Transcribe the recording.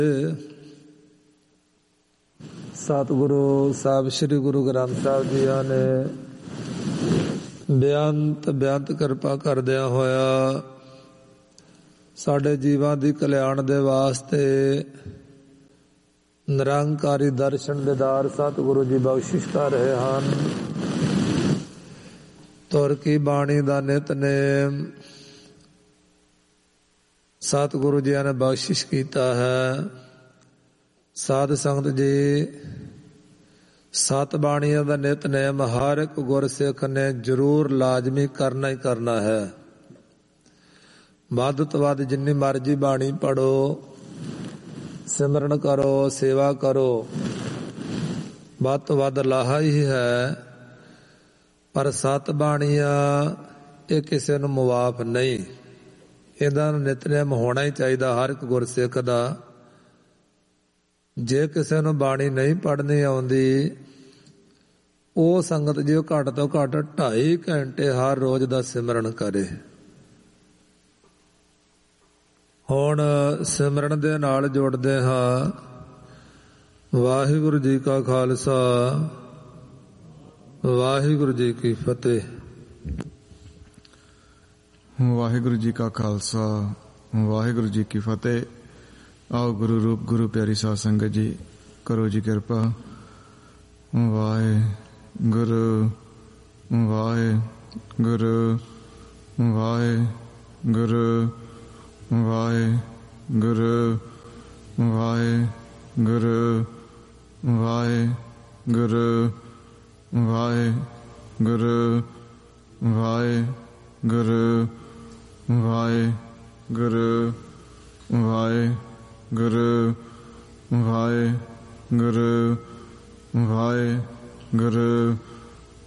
ਸਤਿਗੁਰੂ ਸਾਹਿਬ ਸ੍ਰੀ ਗੁਰੂ ਗ੍ਰੰਥ ਸਾਹਿਬ ਜੀਆਂ ਨੇ ਬੇਅੰਤ ਕਿਰਪਾ ਕਰਦਿਆਂ ਹੋਇਆ ਸਾਡੇ ਜੀਵਾਂ ਦੀ ਕਲਿਆਣ ਦੇ ਵਾਸਤੇ ਨਿਰੰਕਾਰੀ ਦਰਸ਼ਨ ਦੀਦਾਰ ਸਤਿਗੁਰੂ ਜੀ ਬਖਸ਼ਿਸ਼ ਕਰ ਰਹੇ ਹਨ। ਤੁਰ ਕੀ ਬਾਣੀ ਦਾ ਨਿਤਨੇਮ ਸਤਿਗੁਰੂ ਜੀ ਨੇ ਬਖਸ਼ਿਸ਼ ਕੀਤਾ ਹੈ। ਸਾਧ ਸੰਗਤ ਜੀ, ਸਤ ਬਾਣੀਆਂ ਦਾ ਨਿਤਨੇਮ ਹਰ ਇੱਕ ਗੁਰਸਿੱਖ ਨੇ ਜ਼ਰੂਰ ਲਾਜ਼ਮੀ ਕਰਨਾ ਹੀ ਕਰਨਾ ਹੈ। ਵੱਧ ਤੋਂ ਵੱਧ ਜਿੰਨੀ ਮਰਜ਼ੀ ਬਾਣੀ ਪੜ੍ਹੋ, ਸਿਮਰਨ ਕਰੋ, ਸੇਵਾ ਕਰੋ, ਵੱਧ ਤੋਂ ਵੱਧ ਲਾਹਾ ਹੀ ਹੈ। ਪਰ ਸਤ ਬਾਣੀਆਂ ਇਹ ਕਿਸੇ ਨੂੰ ਮੁਆਫ ਨਹੀਂ। ਇਹਦਾ ਨਿਤਨੇਮ ਹੋਣਾ ਹੀ ਚਾਹੀਦਾ ਹਰ ਇੱਕ ਗੁਰਸਿੱਖ ਦਾ। ਜੇ ਕਿਸੇ ਨੂੰ ਬਾਣੀ ਨਹੀਂ ਪੜ੍ਹਨੀ ਆਉਂਦੀ, ਉਹ ਸੰਗਤ ਜੀ ਘੱਟ ਤੋਂ ਘੱਟ 2.5 ਘੰਟੇ ਹਰ ਰੋਜ਼ ਦਾ ਸਿਮਰਨ ਕਰੇ। ਹੁਣ ਸਿਮਰਨ ਦੇ ਨਾਲ ਜੁੜਦੇ ਹਾਂ। ਵਾਹਿਗੁਰੂ ਜੀ ਕਾ ਖਾਲਸਾ, ਵਾਹਿਗੁਰੂ ਜੀ ਕੀ ਫਤਿਹ। ਵਾਹਿਗੁਰੂ ਜੀ ਕਾ ਖਾਲਸਾ, ਵਾਹਿਗੁਰੂ ਜੀ ਕੀ ਫਤਿਹ। ਆਓ ਗੁਰੂ ਰੂਪ ਗੁਰੂ ਪਿਆਰੀ ਸਾਧ ਸੰਗਤ ਜੀ, ਕਰੋ ਜੀ ਕਿਰਪਾ। ਵਾਹਿਗੁਰੂ ਵਾਹਿਗੁਰੂ ਵਾਹਿਗੁਰੂ ਵਾਹਿਗੁਰੂ ਵਾਹਿਗੁਰੂ ਵਾਹਿਗੁਰੂ ਵਾਹਿਗੁਰੂ ਵਾਹਿਗੁਰੂ ਵਾਹਿਗੁਰੂ ਵਾਹਿਗੁਰੂ ਵਾਹਿਗੁਰੂ ਵਾਹਿਗੁਰੂ ਵਾਹਿਗੁਰੂ